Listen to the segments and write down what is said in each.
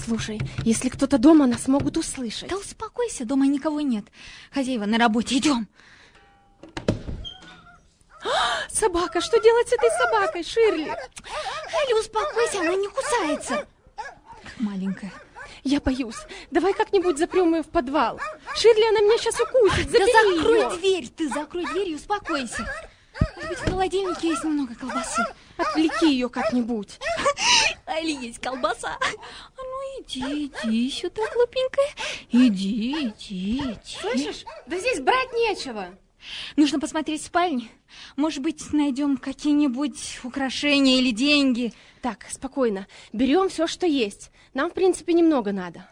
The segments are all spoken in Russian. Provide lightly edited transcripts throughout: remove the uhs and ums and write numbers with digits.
Слушай, если кто-то дома, нас могут услышать. Да успокойся, дома никого нет. Хозяева на работе, идем. Собака, что делать с этой собакой, Ширли? Элли, успокойся, она не кусается. Как маленькая. Я боюсь. Давай как-нибудь запрем ее в подвал. Ширли, она меня сейчас укусит. Забери да закрой ее. дверь, ты закрой дверь и успокойся. Может быть, в холодильнике есть немного колбасы. Отвлеки ее как-нибудь. Али, есть колбаса. А ну иди сюда, глупенькая. Иди. Слышишь? Да здесь брать нечего. Нужно посмотреть в спальне. Может быть, найдем какие-нибудь украшения или деньги. Так, спокойно. Берем все, что есть. Нам, в принципе, немного надо.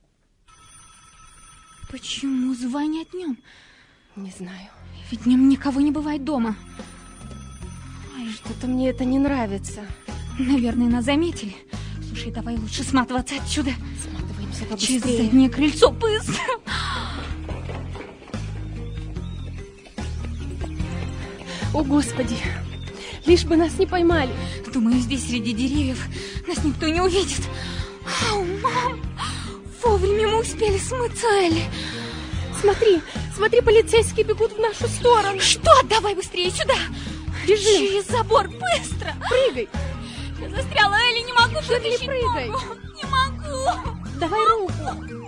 Почему звонят днем? Не знаю. Ведь днем никого не бывает дома. Что-то мне это не нравится. Наверное, нас заметили. Слушай, давай лучше сматываться отсюда. Сматываемся побыстрее. Через заднее крыльцо, быстро. О, Господи! Лишь бы нас не поймали. Думаю, здесь среди деревьев нас никто не увидит. Ау, мам! Вовремя мы успели смыться, Элли. Смотри, полицейские бегут в нашу сторону. Что? Давай быстрее сюда. Бежим. Через забор, быстро. Прыгай. Я застряла, Элли, не могу вытащить прыгай. ногу. Не могу. Давай руку.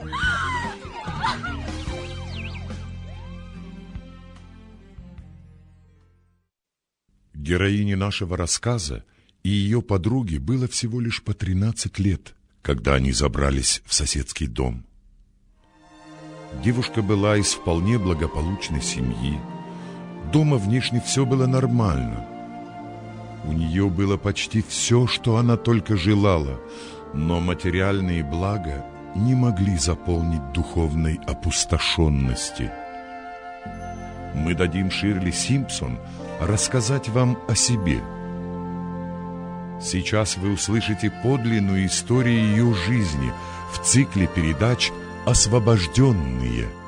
Героине нашего рассказа и ее подруге было всего лишь по 13 лет, когда они забрались в соседский дом. Девушка была из вполне благополучной семьи. Дома внешне все было нормально. У нее было почти все, что она только желала, но материальные блага не могли заполнить духовной опустошенности. Мы дадим Ширли Симпсон рассказать вам о себе. Сейчас вы услышите подлинную историю ее жизни в цикле передач «Освобожденные».